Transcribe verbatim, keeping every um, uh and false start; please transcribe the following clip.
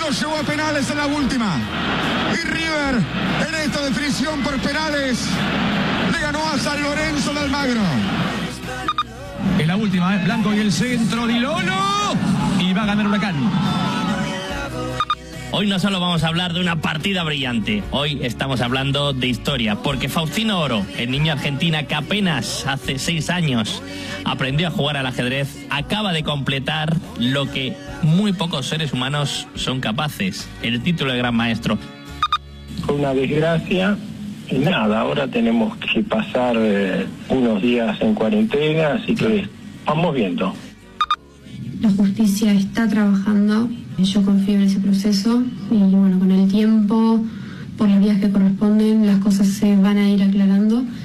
lo llevó a penales en la última. Y River, en esta definición por penales, le ganó a San Lorenzo de Almagro. En la última, ¿eh? Blanco y el centro, Dilolo. Y va a ganar Huracán. Hoy no solo vamos a hablar de una partida brillante, hoy estamos hablando de historia, porque Faustino Oro, el niño argentino que apenas hace seis años aprendió a jugar al ajedrez, acaba de completar lo que muy pocos seres humanos son capaces, el título de gran maestro. Fue una desgracia y nada, ahora tenemos que pasar eh, unos días en cuarentena, así que vamos viendo. La justicia está trabajando, yo confío en ese proceso y bueno, con el tiempo, por las vías que corresponden, las cosas se van a ir aclarando.